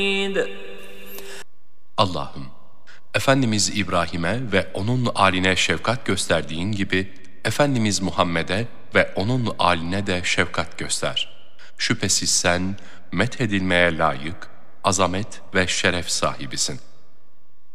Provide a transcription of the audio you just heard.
Allah'ım, Efendimiz İbrahim'e ve onun âline şefkat gösterdiğin gibi, Efendimiz Muhammed'e ve onun âline de şefkat göster. Şüphesiz sen, methedilmeye layık, azamet ve şeref sahibisin.